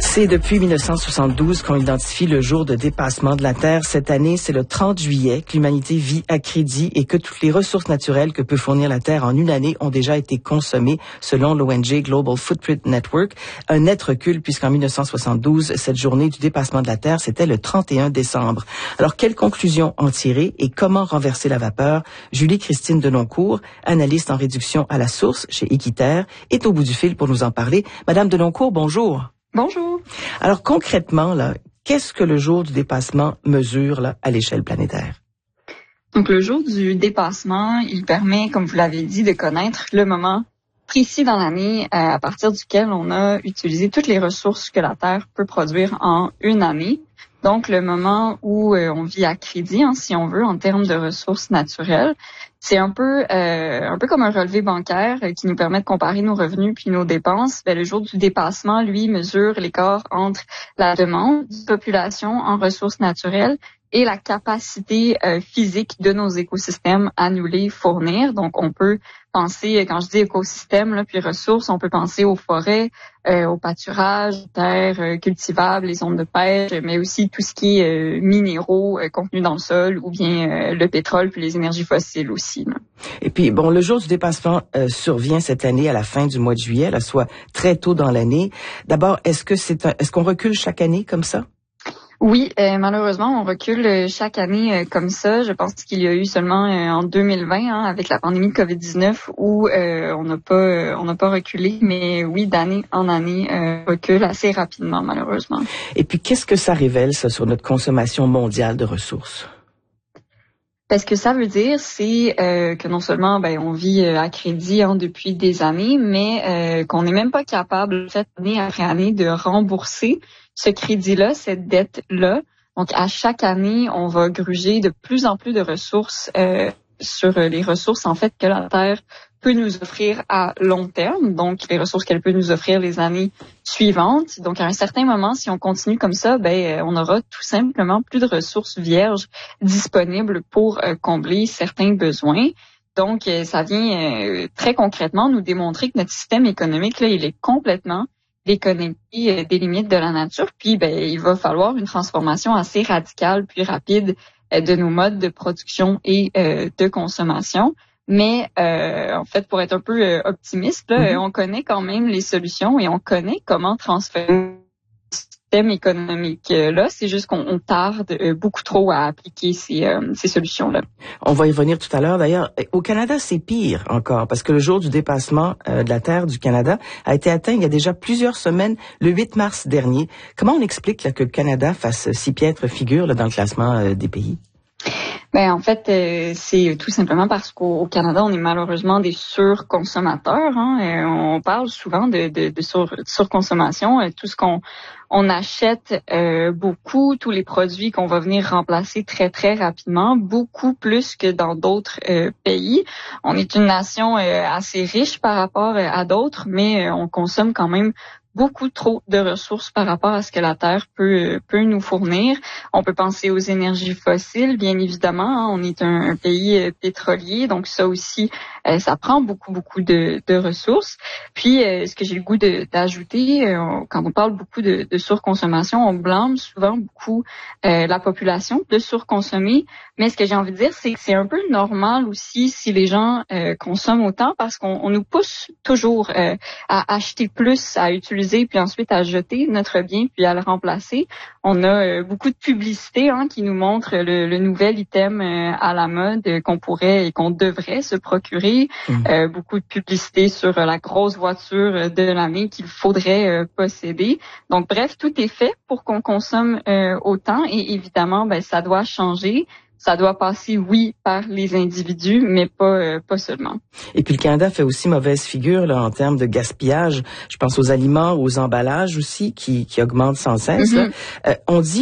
C'est depuis 1972 qu'on identifie le jour de dépassement de la Terre. Cette année, c'est le 30 juillet que l'humanité vit à crédit et que toutes les ressources naturelles que peut fournir la Terre en une année ont déjà été consommées, selon l'ONG Global Footprint Network. Un net recul, puisqu'en 1972, cette journée du dépassement de la Terre, c'était le 31 décembre. Alors, quelles conclusions en tirer et comment renverser la vapeur? Julie-Christine Denoncourt, analyste en réduction à la source chez Équiterre, est au bout du fil pour nous en parler. Madame Denoncourt, bonjour. Bonjour. Alors concrètement, là, qu'est-ce que le jour du dépassement mesure là, à l'échelle planétaire? Donc le jour du dépassement, il permet, comme vous l'avez dit, de connaître le moment précis dans l'année à partir duquel on a utilisé toutes les ressources que la Terre peut produire en une année. Donc le moment où on vit à crédit, si on veut, en termes de ressources naturelles. C'est un peu comme un relevé bancaire qui nous permet de comparer nos revenus puis nos dépenses. Le jour du dépassement, lui, mesure l'écart entre la demande de population en ressources naturelles et la capacité physique de nos écosystèmes à nous les fournir. Donc, on peut penser, quand je dis écosystème, là, puis ressources, on peut penser aux forêts, au pâturage, terres cultivables, les zones de pêche, mais aussi tout ce qui est minéraux contenus dans le sol ou bien le pétrole puis les énergies fossiles aussi. Là. Et puis, bon, le jour du dépassement survient cette année à la fin du mois de juillet, là, soit très tôt dans l'année. D'abord, est-ce qu'on recule chaque année comme ça? Oui, malheureusement, on recule chaque année comme ça. Je pense qu'il y a eu seulement en 2020, avec la pandémie de COVID-19, où on n'a pas reculé, mais oui, d'année en année, recule assez rapidement, malheureusement. Et puis, qu'est-ce que ça révèle, ça, sur notre consommation mondiale de ressources? Ce que ça veut dire, c'est que non seulement on vit à crédit depuis des années, mais qu'on n'est même pas capable, année après année, de rembourser ce crédit-là, cette dette-là. Donc, à chaque année, on va gruger de plus en plus de ressources sur les ressources, en fait, que la Terre peut nous offrir à long terme. Donc, les ressources qu'elle peut nous offrir les années suivantes. Donc, à un certain moment, si on continue comme ça, on aura tout simplement plus de ressources vierges disponibles pour combler certains besoins. Donc, ça vient très concrètement nous démontrer que notre système économique, là, il est complètement déconnecté des limites de la nature. Puis, il va falloir une transformation assez radicale puis rapide de nos modes de production et de consommation. Mais en fait, pour être un peu optimiste, là, on connaît quand même les solutions et on connaît comment transférer le système économique. Là, c'est juste qu'on tarde beaucoup trop à appliquer ces solutions-là. On va y revenir tout à l'heure. D'ailleurs, au Canada, c'est pire encore, parce que le jour du dépassement de la Terre du Canada a été atteint il y a déjà plusieurs semaines, le 8 mars dernier. Comment on explique là, que le Canada fasse si piètre figure là, dans le classement des pays? En fait, c'est tout simplement parce qu'au Canada, on est malheureusement des surconsommateurs. On parle souvent de surconsommation. Tout ce qu'on achète beaucoup, tous les produits qu'on va venir remplacer très, très rapidement, beaucoup plus que dans d'autres pays. On est une nation assez riche par rapport à d'autres, mais on consomme quand même beaucoup trop de ressources par rapport à ce que la Terre peut nous fournir. On peut penser aux énergies fossiles, bien évidemment. On est un pays pétrolier, donc ça aussi, ça prend beaucoup de ressources. Puis, ce que j'ai le goût d'ajouter, quand on parle beaucoup de surconsommation, on blâme souvent beaucoup la population de surconsommer. Mais ce que j'ai envie de dire, c'est que c'est un peu normal aussi si les gens consomment autant, parce qu'on nous pousse toujours à acheter plus, à utiliser puis ensuite à jeter notre bien puis à le remplacer. On a beaucoup de publicité qui nous montre le nouvel item à la mode qu'on pourrait et qu'on devrait se procurer. Beaucoup de publicité sur la grosse voiture de l'année qu'il faudrait posséder. Donc bref, tout est fait pour qu'on consomme autant et évidemment, ça doit changer. Ça doit passer, oui, par les individus, mais pas seulement. Et puis le Canada fait aussi mauvaise figure là en termes de gaspillage. Je pense aux aliments, aux emballages aussi qui augmentent sans cesse. On dit